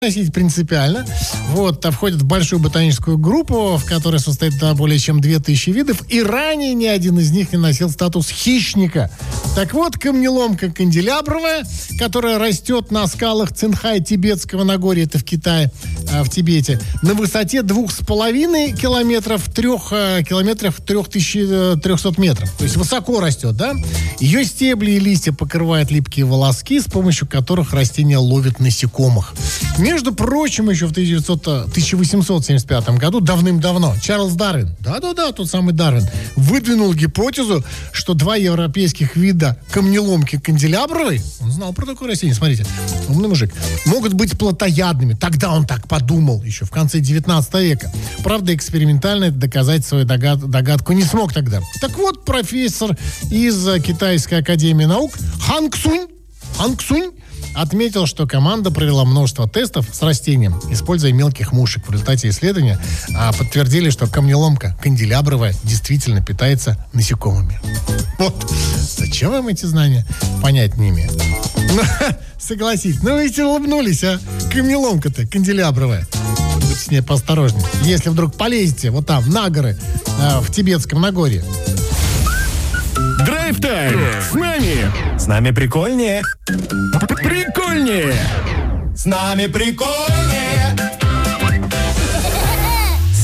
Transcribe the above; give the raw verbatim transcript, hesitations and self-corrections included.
носить принципиально. Вот, а входит в большую ботаническую группу, в которой состоит да, более чем две тысячи видов, и ранее ни один из них не носил статус хищника. Так вот, камнеломка канделябровая, которая растет на скалах Цинхай-Тибетского Нагорья, это в Китае, а, в Тибете, на высоте двух с половиной километров, трех а, километров, трех тысяч трехсот метров. То есть высоко растет, да? Ее стебли и листья покрывают липкие волоски, с помощью которых растение ловит насекомых. Между прочим, еще в тысяча восемьсот семьдесят пятом году, давным-давно, Чарльз Дарвин, да-да-да, тот самый Дарвин, выдвинул гипотезу, что два европейских вида камнеломки канделябровой, он знал про такое растение, смотрите, умный мужик, могут быть плотоядными. Тогда он так подумал, еще в конце девятнадцатого века. Правда, экспериментально доказать свою догад- догадку не смог тогда. Так вот, профессор из Китайской академии наук Хан Ксунь, Хан Ксунь отметил, что команда провела множество тестов с растением, используя мелких мушек. В результате исследования а, подтвердили, что камнеломка канделябровая действительно питается насекомыми. Вот. Зачем вам эти знания? Понять не имею. Ну, согласитесь. Ну, вы ведь улыбнулись, а? Камнеломка-то канделябровая. Будьте с ней поосторожнее. Если вдруг полезете вот там, на горы, а, в Тибетском Нагорье. Драйв-тайм с нами. С нами прикольнее. Прикольнее. С нами прикольнее.